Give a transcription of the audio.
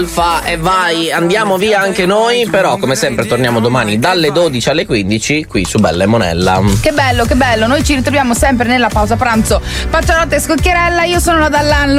Alfa e vai, andiamo via anche noi, però come sempre torniamo domani dalle 12 alle 15 qui su Bella e Monella. Che bello, noi ci ritroviamo sempre nella pausa pranzo. Paccianotte e Scocchierella, io sono la Dallan.